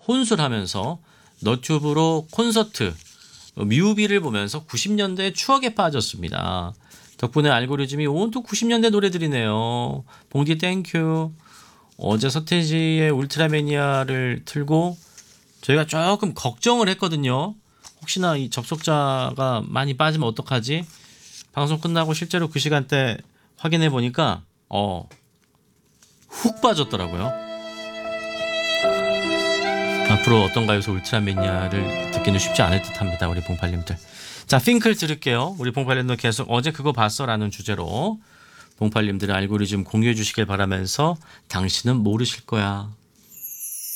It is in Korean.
혼술하면서 너튜브로 콘서트 뮤비를 보면서 90년대 추억에 빠졌습니다. 덕분에 알고리즘이 온통 90년대 노래들이네요. 봉디 땡큐. 어제 서태지의 울트라매니아를 틀고 저희가 조금 걱정을 했거든요. 혹시나 이 접속자가 많이 빠지면 어떡하지? 방송 끝나고 실제로 그 시간대 확인해 보니까 훅 빠졌더라고요. 앞으로 어떤 가요소 울트라매니아를 듣기는 쉽지 않을 듯합니다. 우리 봉팔님들. 자, 핑클 들을게요. 우리 봉팔님들 계속 어제 그거 봤어? 라는 주제로 봉팔님들의 알고리즘 공유해 주시길 바라면서 당신은 모르실 거야.